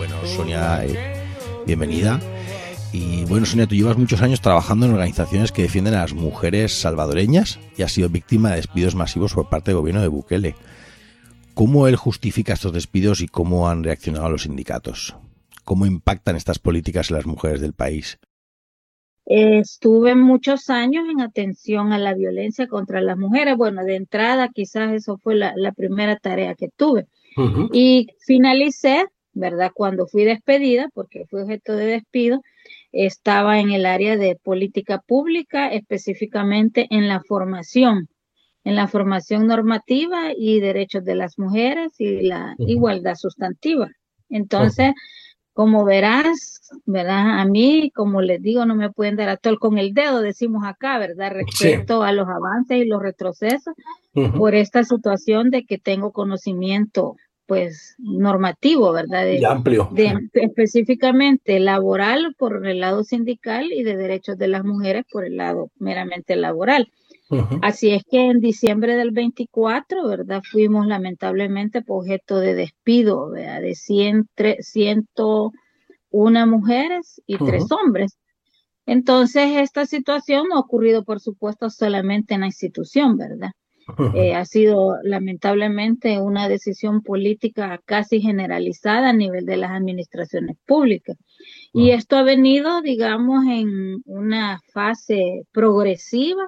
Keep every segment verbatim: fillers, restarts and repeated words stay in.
Bueno, Sonia, eh, bienvenida. Y bueno, Sonia, tú llevas muchos años trabajando en organizaciones que defienden a las mujeres salvadoreñas y has sido víctima de despidos masivos por parte del gobierno de Bukele. ¿Cómo él justifica estos despidos y cómo han reaccionado los sindicatos? ¿Cómo impactan estas políticas en las mujeres del país? Estuve muchos años en atención a la violencia contra las mujeres. Bueno, de entrada quizás eso fue la, la primera tarea que tuve. Uh-huh. Y finalicé, ¿verdad? Cuando fui despedida, porque fui objeto de despido, estaba en el área de política pública, específicamente en la formación, en la formación normativa y derechos de las mujeres y la Uh-huh. igualdad sustantiva. Uh-huh. Entonces, como verás, ¿verdad? A mí, como les digo, no me pueden dar a tol con el dedo, decimos acá, ¿verdad? Sí. Respecto a los avances y los retrocesos Uh-huh. por esta situación de que tengo conocimiento, pues, normativo, ¿verdad? Y De, amplio. Sí. de específicamente laboral por el lado sindical y de derechos de las mujeres por el lado meramente laboral. Uh-huh. Así es que en diciembre del veinticuatro, ¿verdad? Fuimos lamentablemente objeto de despido, ¿verdad? De cien, ciento una mujeres y Uh-huh. tres hombres. Entonces, esta situación no ha ocurrido, por supuesto, solamente en la institución, ¿verdad? Uh-huh. Eh, ha sido lamentablemente una decisión política casi generalizada a nivel de las administraciones públicas. Y Uh-huh. esto ha venido, digamos, en una fase progresiva,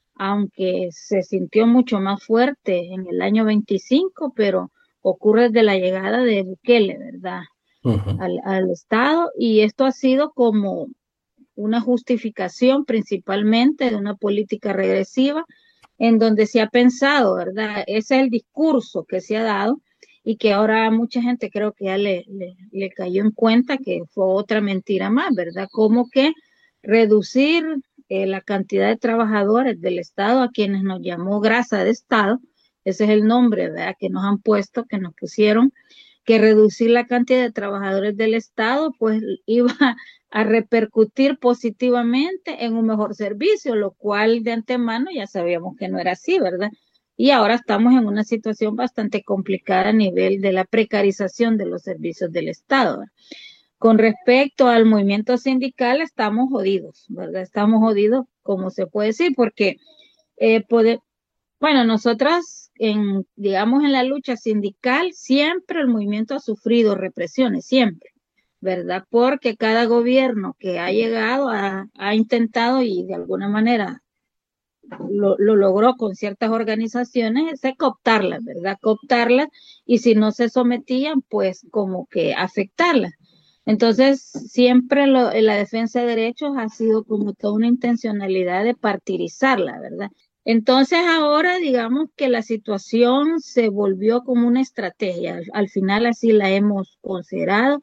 aunque se sintió mucho más fuerte en el año veinticinco, pero ocurre desde la llegada de Bukele, ¿verdad? Uh-huh. Al, al Estado, y esto ha sido como una justificación principalmente de una política regresiva en donde se ha pensado, ¿verdad? Ese es el discurso que se ha dado y que ahora mucha gente creo que ya le, le, le cayó en cuenta que fue otra mentira más, ¿verdad? Como que reducir eh, la cantidad de trabajadores del Estado a quienes nos llamó grasa de Estado, ese es el nombre, ¿verdad? Que nos han puesto, que nos pusieron, que reducir la cantidad de trabajadores del Estado, pues iba a repercutir positivamente en un mejor servicio, lo cual de antemano ya sabíamos que no era así, ¿verdad? Y ahora estamos en una situación bastante complicada a nivel de la precarización de los servicios del Estado, ¿verdad? Con respecto al movimiento sindical, estamos jodidos, ¿verdad? Estamos jodidos, como se puede decir, porque eh, poder, bueno, nosotras, en, digamos, en la lucha sindical, siempre el movimiento ha sufrido represiones, siempre, ¿verdad? Porque cada gobierno que ha llegado ha, ha intentado y de alguna manera lo, lo, logró con ciertas organizaciones, es cooptarlas, ¿verdad? Cooptarlas y si no se sometían, pues como que afectarlas. Entonces, siempre lo, la defensa de derechos ha sido como toda una intencionalidad de partidizarla, ¿verdad? Entonces ahora digamos que la situación se volvió como una estrategia, al, al final así la hemos considerado,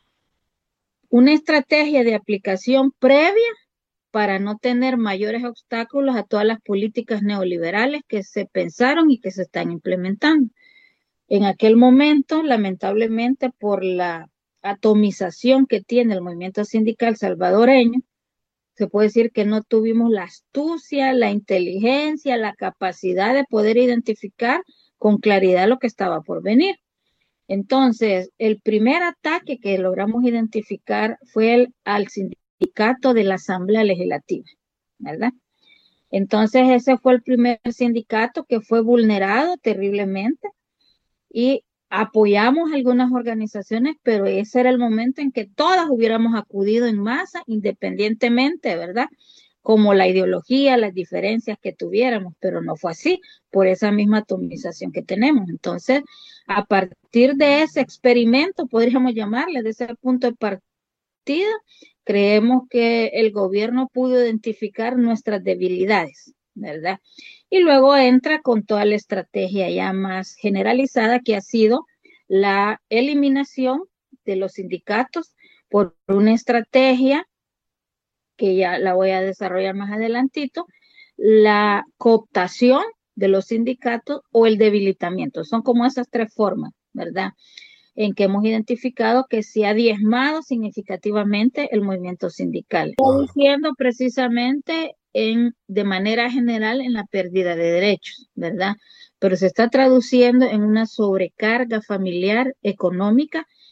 una estrategia de aplicación previa para no tener mayores obstáculos a todas las políticas neoliberales que se pensaron y que se están implementando. En aquel momento, lamentablemente, por la atomización que tiene el movimiento sindical salvadoreño, se puede decir que no tuvimos la astucia, la inteligencia, la capacidad de poder identificar con claridad lo que estaba por venir. Entonces, el primer ataque que logramos identificar fue el, al sindicato de la Asamblea Legislativa, ¿verdad? Entonces, ese fue el primer sindicato que fue vulnerado terriblemente y apoyamos algunas organizaciones, pero ese era el momento en que todas hubiéramos acudido en masa, independientemente, ¿verdad? Como la ideología, las diferencias que tuviéramos, pero no fue así, por esa misma atomización que tenemos. Entonces, a partir de ese experimento, podríamos llamarle, de ese punto de partida, creemos que el gobierno pudo identificar nuestras debilidades, ¿verdad? Y luego entra con toda la estrategia ya más generalizada que ha sido la eliminación de los sindicatos por una estrategia que ya la voy a desarrollar más adelantito, la cooptación de los sindicatos o el debilitamiento. Son como esas tres formas, ¿verdad? En que hemos identificado que se ha diezmado significativamente el movimiento sindical, produciendo precisamente en, de manera general en la pérdida de derechos, ¿verdad? Pero se está traduciendo en una sobrecarga familiar económica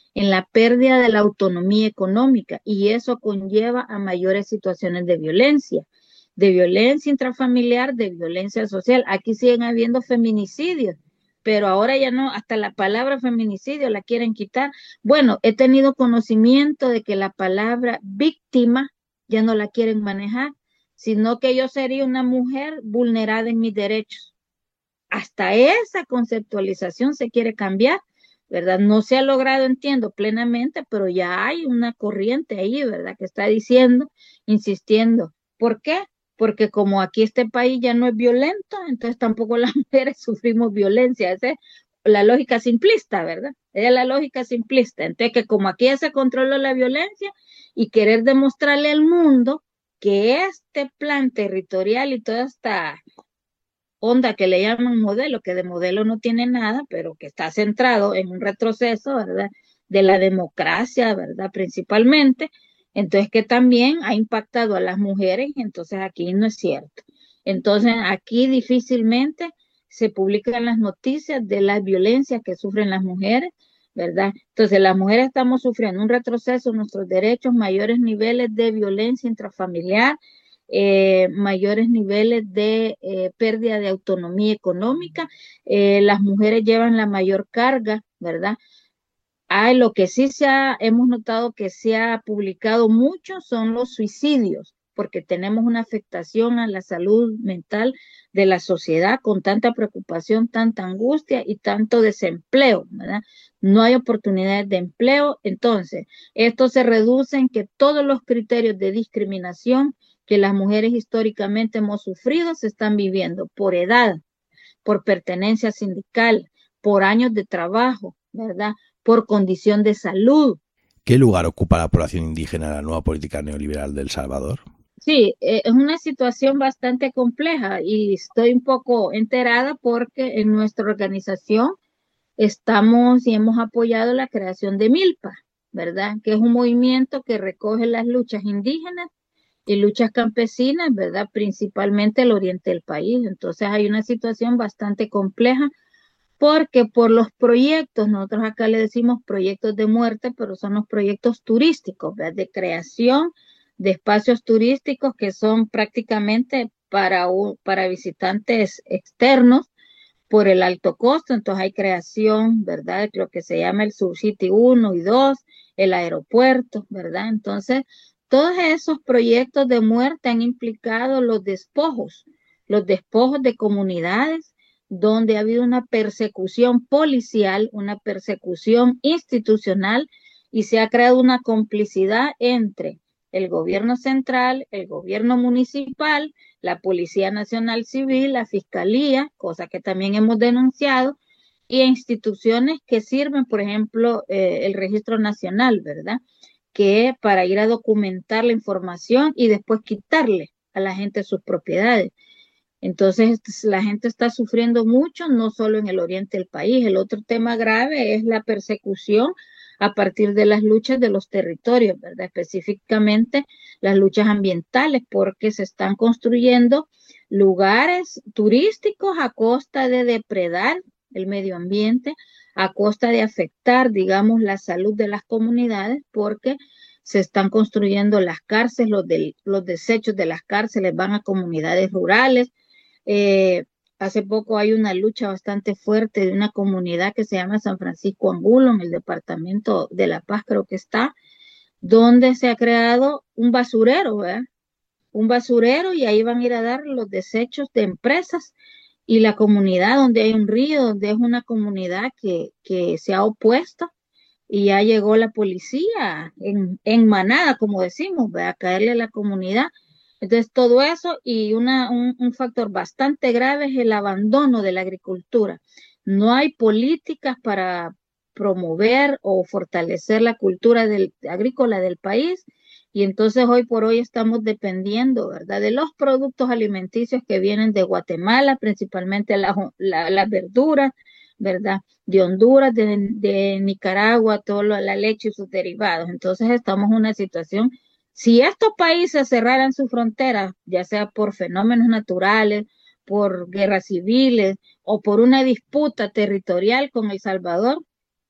en la pérdida de la autonomía económica y eso conlleva a mayores situaciones de violencia, de violencia intrafamiliar, de violencia social. Aquí siguen habiendo feminicidios, pero ahora ya no, hasta la palabra feminicidio la quieren quitar. Bueno, he tenido conocimiento de que la palabra víctima ya no la quieren manejar, sino que yo sería una mujer vulnerada en mis derechos. Hasta esa conceptualización se quiere cambiar, ¿verdad? No se ha logrado, entiendo plenamente, pero ya hay una corriente ahí, ¿verdad? Que está diciendo, insistiendo. ¿Por qué? Porque como aquí este país ya no es violento, entonces tampoco las mujeres sufrimos violencia. Esa es la lógica simplista, ¿verdad? Es la lógica simplista. Entonces que como aquí ya se controla la violencia y querer demostrarle al mundo que este plan territorial y toda esta onda que le llaman modelo, que de modelo no tiene nada, pero que está centrado en un retroceso, ¿verdad? De la democracia, ¿verdad? Principalmente. Entonces, que también ha impactado a las mujeres, entonces aquí no es cierto. Entonces, aquí difícilmente se publican las noticias de las violencias que sufren las mujeres, ¿verdad? Entonces, las mujeres estamos sufriendo un retroceso en nuestros derechos, mayores niveles de violencia intrafamiliar, eh, mayores niveles de eh, pérdida de autonomía económica, eh, las mujeres llevan la mayor carga, ¿verdad? Hay lo que sí se ha, hemos notado que se ha publicado mucho son los suicidios, porque tenemos una afectación a la salud mental de la sociedad con tanta preocupación, tanta angustia y tanto desempleo, ¿verdad? No hay oportunidades de empleo, entonces esto se reduce en que todos los criterios de discriminación que las mujeres históricamente hemos sufrido se están viviendo por edad, por pertenencia sindical, por años de trabajo, ¿verdad? Por condición de salud. ¿Qué lugar ocupa la población indígena en la nueva política neoliberal de El Salvador? Sí, eh, es una situación bastante compleja y estoy un poco enterada porque en nuestra organización estamos y hemos apoyado la creación de Milpa, ¿verdad? Que es un movimiento que recoge las luchas indígenas y luchas campesinas, ¿verdad? Principalmente el oriente del país. Entonces hay una situación bastante compleja porque por los proyectos, nosotros acá le decimos proyectos de muerte, pero son los proyectos turísticos, ¿verdad? De creación de espacios turísticos que son prácticamente para, para visitantes externos por el alto costo. Entonces hay creación, ¿verdad? Lo que se llama el Subcity uno y dos, el aeropuerto, ¿verdad? Entonces, todos esos proyectos de muerte han implicado los despojos, los despojos de comunidades donde ha habido una persecución policial, una persecución institucional y se ha creado una complicidad entre el gobierno central, el gobierno municipal, la Policía Nacional Civil, la Fiscalía, cosa que también hemos denunciado, y instituciones que sirven, por ejemplo, eh, el Registro Nacional, ¿verdad? Que para ir a documentar la información y después quitarle a la gente sus propiedades. Entonces, la gente está sufriendo mucho, no solo en el oriente del país. El otro tema grave es la persecución a partir de las luchas de los territorios, ¿verdad? Específicamente las luchas ambientales, porque se están construyendo lugares turísticos a costa de depredar el medio ambiente, a costa de afectar, digamos, la salud de las comunidades, porque se están construyendo las cárceles, los, de, los desechos de las cárceles van a comunidades rurales. Eh, hace poco hay una lucha bastante fuerte de una comunidad que se llama San Francisco Angulo, en el departamento de La Paz creo que está, donde se ha creado un basurero, ¿verdad? Un basurero y ahí van a ir a dar los desechos de empresas y la comunidad donde hay un río, donde es una comunidad que, que se ha opuesto y ya llegó la policía en, en manada, como decimos, ¿verdad? A caerle a la comunidad. Entonces, todo eso y una, un, un factor bastante grave es el abandono de la agricultura. No hay políticas para promover o fortalecer la cultura del, agrícola del país y entonces hoy por hoy estamos dependiendo, ¿verdad? De los productos alimenticios que vienen de Guatemala, principalmente las la, la verduras, ¿verdad? De Honduras, de, de Nicaragua, toda la leche y sus derivados. Entonces estamos en una situación. Si estos países cerraran sus fronteras, ya sea por fenómenos naturales, por guerras civiles o por una disputa territorial con El Salvador,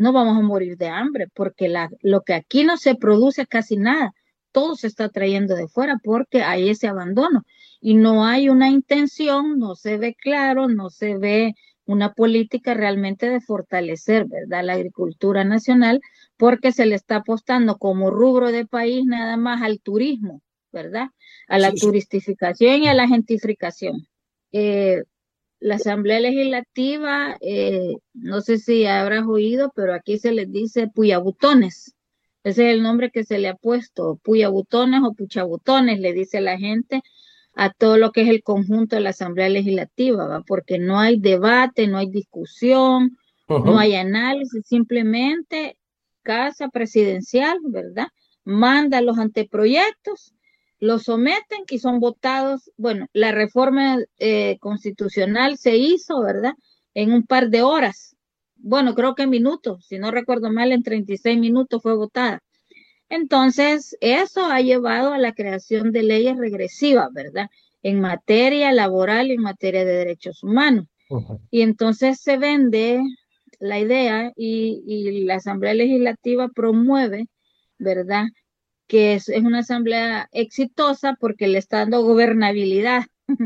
no vamos a morir de hambre, porque la, lo que aquí no se produce casi nada, todo se está trayendo de fuera porque hay ese abandono y no hay una intención, no se ve claro, no se ve una política realmente de fortalecer, ¿verdad?, la agricultura nacional, porque se le está apostando como rubro de país nada más al turismo, ¿verdad?, a la Sí, sí. turistificación y a la gentrificación. Eh, la Asamblea Legislativa, eh, no sé si habrás oído, pero aquí se les dice puyabutones. Ese es el nombre que se le ha puesto, puyabutones o puchabutones, le dice la gente a todo lo que es el conjunto de la Asamblea Legislativa, ¿va? Porque no hay debate, no hay discusión, no Ujú. hay análisis, simplemente casa presidencial, ¿verdad? Manda los anteproyectos, los someten y son votados. Bueno, la reforma eh, constitucional se hizo, ¿verdad?, en un par de horas. Bueno, creo que en minutos, si no recuerdo mal, en treinta y seis minutos fue votada. Entonces, eso ha llevado a la creación de leyes regresivas, ¿verdad?, en materia laboral y en materia de derechos humanos. Ujú. Y entonces se vende la idea y, y la Asamblea Legislativa promueve, ¿verdad?, que es, es una asamblea exitosa porque le está dando gobernabilidad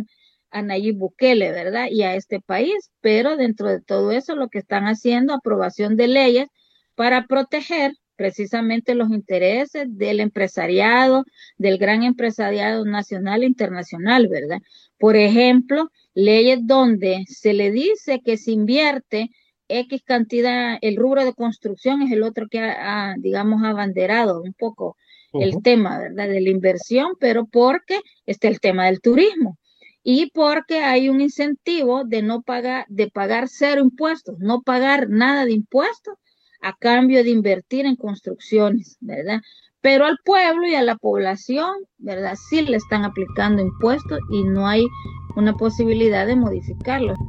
a Nayib Bukele, ¿verdad?, y a este país, pero dentro de todo eso lo que están haciendo, aprobación de leyes para proteger precisamente los intereses del empresariado, del gran empresariado nacional e internacional, ¿verdad? Por ejemplo, leyes donde se le dice que se invierte X cantidad, el rubro de construcción es el otro que ha, ha digamos, abanderado un poco el Ujú. tema, ¿verdad?, de la inversión, pero porque está el tema del turismo y porque hay un incentivo de no pagar, de pagar cero impuestos, no pagar nada de impuestos a cambio de invertir en construcciones, ¿verdad? Pero al pueblo y a la población, ¿verdad?, sí le están aplicando impuestos y no hay una posibilidad de modificarlos.